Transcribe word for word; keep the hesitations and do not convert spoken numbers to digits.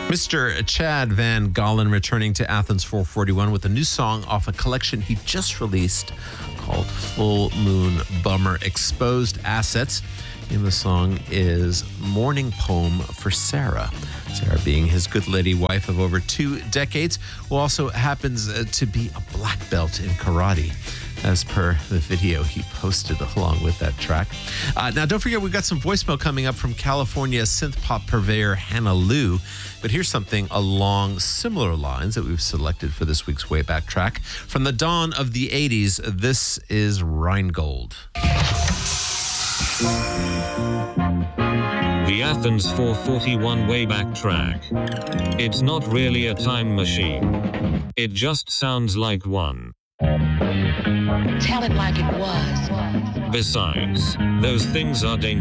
Mister Chad Van Galen returning to Athens four forty-one with a new song off a collection he just released called Full Moon Bummer. Exposed Assets. And the song is Morning Poem for Sarah. Sarah being his good lady wife of over two decades, who also happens uh, to be a black belt in karate, as per the video he posted along with that track. Uh, now, don't forget, we've got some voicemail coming up from California synth pop purveyor Hannah Lou. But here's something along similar lines that we've selected for this week's Wayback Track. From the dawn of the eighties, this is Rheingold. The Athens four forty-one Wayback Track. It's not really a time machine. It just sounds like one. Tell it like it was. Besides, those things are dangerous.